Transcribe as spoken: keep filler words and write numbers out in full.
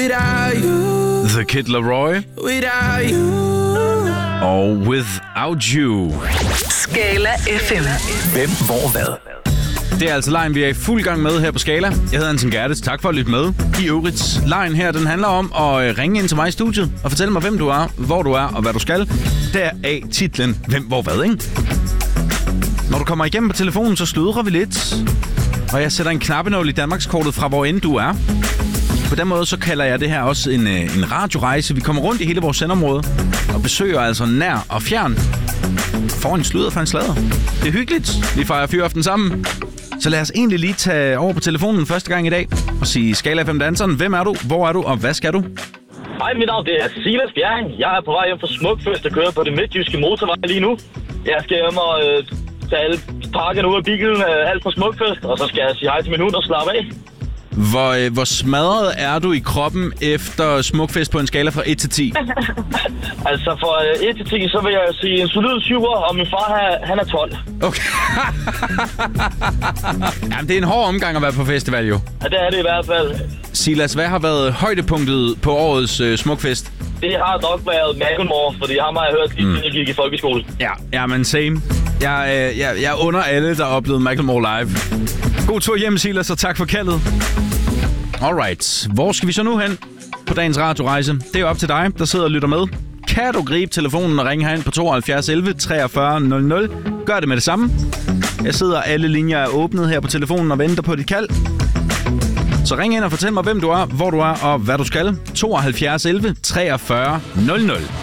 Without you. The Kid Laroi. Without you. Og Without You. Skala F M. Hvem, hvor, hvad? Det er altså lejen, vi er i fuld gang med her på Skala. Jeg hedder Anton Gerdes. Tak for at lytte med. I øvrigt, lejen her, den handler om at ringe ind til mig i studiet og fortælle mig, hvem du er, hvor du er og hvad du skal. Deraf titlen Hvem, hvor, hvad, ikke? Når du kommer igennem på telefonen, så sludrer vi lidt. Og jeg sætter en knappenål i Danmarkskortet fra, hvor end du er. På den måde, så kalder jeg det her også en, en radiorejse. Vi kommer rundt i hele vores sendområde og besøger altså nær og fjern. Får en sludder fra en sladder. Det er hyggeligt. Vi fejrer fyraften sammen. Så lad os egentlig lige tage over på telefonen første gang i dag og sige Skala F M-danseren. Hvem er du? Hvor er du? Og hvad skal du? Hej, mit navn det er Silas Bjerring. Jeg er på vej hjem fra Smukfest og kører på det midtjyske motorvej lige nu. Jeg skal hjem og øh, tage alle pakkerne ud af bilen, øh, alt på Smukfest, og så skal jeg sige hej til min hund og slappe af. Hvor, øh, hvor smadret er du i kroppen efter Smukfest på en skala fra et til ti? Altså fra øh, et til ti, så vil jeg sige en solid syver, og min far han er tolv. Okay. Jamen, det er en hård omgang at være på festival, jo. Ja, det er det i hvert fald. Silas, hvad har været højdepunktet på årets øh, Smukfest? Det har nok været Macklemore, fordi ham har jeg hørt lige siden jeg gik i folkeskole. Ja, ja, men same. Jeg, øh, jeg, jeg under alle, der oplevede Macklemore live. God tur hjem, Silas, og tak for kaldet. Alright, hvor skal vi så nu hen på dagens radiorejse? Det er op til dig, der sidder og lytter med. Kan du gribe telefonen og ringe herind på tooghalvfjerds elleve treogfyrre nul nul? Gør det med det samme. Jeg sidder, alle linjer er åbnet her på telefonen og venter på dit kald. Så ring ind og fortæl mig, hvem du er, hvor du er og hvad du skal. tooghalvfjerds elleve treogfyrre nul nul.